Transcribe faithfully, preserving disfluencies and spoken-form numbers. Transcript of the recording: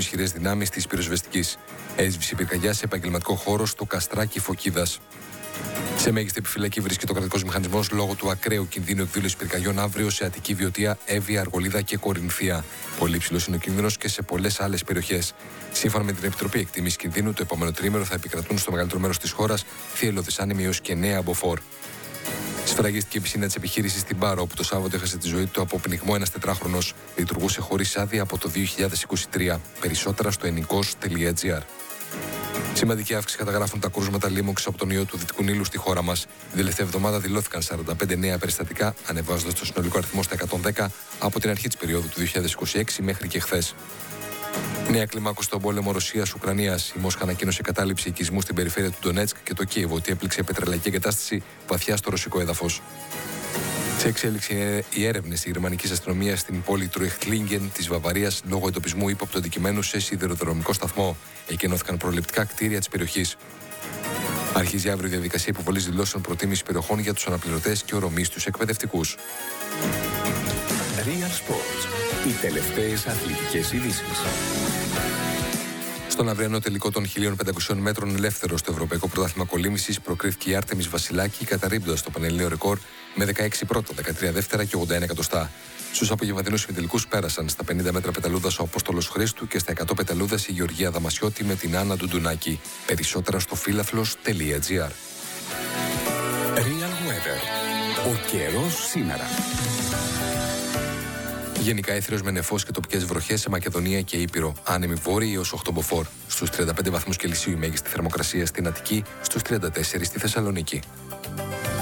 ισχυρές δυνάμεις της πυροσβεστικής. Έσβησε πυρκαγιά σε επαγγελματικό χώρο στο Καστράκι Φωκίδας. Σε μέγιστη επιφυλακή βρίσκεται ο κρατικός μηχανισμός λόγω του ακραίου κινδύνου εκδήλωσης πυρκαγιών αύριο σε Αττική, Βιωτία, Εύβοια, Αργολίδα και Κορινθία. Πολύ ψηλός είναι ο κίνδυνος και σε πολλές άλλες περιοχές. Σύμφωνα με την Επιτροπή Εκτίμησης Κινδύνου, το επόμενο τρίμηνο θα επικρατούν στο μεγαλύτερο μέρος της χώρας θύελλωδες άνεμοι έως και νέα μποφόρ. Σφραγίστηκε η πισίνα της επιχείρησης στην Πάρο, όπου το Σάββατο έχασε τη ζωή του από πνιγμό ένας τετράχρονος. Λειτουργούσε χωρίς άδεια από το δύο χιλιάδες είκοσι τρία. Περισσότερα στο ενικός τελεία τζι άρ. Σημαντική αύξηση καταγράφουν τα κρούσματα λίμωξης από τον ιό του Δυτικού Νείλου στη χώρα μας. Την τελευταία εβδομάδα δηλώθηκαν σαράντα πέντε νέα περιστατικά, ανεβάζοντας το συνολικό αριθμό στα εκατόν δέκα από την αρχή της περίοδου του δύο χιλιάδες είκοσι έξι μέχρι και χθες. Νέα κλιμάκωση στον πόλεμο Ρωσίας-Ουκρανίας. Η Μόσχα ανακοίνωσε κατάληψη οικισμού στην περιφέρεια του Ντονέτσκ και το Κίεβο, ότι έπληξε πετρελαϊκή εγκατάσταση βαθιά στο ρωσικό έδαφος. Σε εξέλιξη οι έρευνες της γερμανικής αστυνομίας στην πόλη Τρουεχτλίνγκεν της Βαβαρίας λόγω εντοπισμού ύποπτου αντικειμένου σε σιδηροδρομικό σταθμό. Εκεί ενώθηκαν προληπτικά κτίρια της περιοχής. Αρχίζει αύριο η διαδικασία υποβολής δηλώσεων προτίμησης περιοχών για τους αναπληρωτές και ορομής τους εκπαιδευτικούς. Real Sports. Οι τελευταίες αθλητικές ειδήσεις. Στον αυριανό τελικό των χίλια πεντακόσια μέτρων ελεύθερο στο Ευρωπαϊκό Πρωτάθλημα Κολύμβησης προκρίθηκε η Άρτεμις Βασιλάκη, καταρρίπτοντας το πανελλήνιο ρεκόρ με δεκαέξι πρώτα, δεκατρία δεύτερα και ογδόντα ένα εκατοστά. Στους απογευματινούς ημιτελικούς πέρασαν στα πενήντα μέτρα πεταλούδας ο Απόστολος Χρήστου και στα εκατό πεταλούδας η Γεωργία Δαμασιώτη με την Άννα Ντουντουνάκη. Περισσότερα στο φίλαθλος τελεία τζι άρ. Real Weather. Ο καιρός σήμερα. Γενικά έθριος με νεφός και τοπικές βροχές σε Μακεδονία και Ήπειρο. Άνεμοι βόρειοι έως οκτώ μποφόρ. Στους τριάντα πέντε βαθμούς Κελσίου η μέγιστη θερμοκρασία στην Αττική, στους τριάντα τέσσερα στη Θεσσαλονίκη.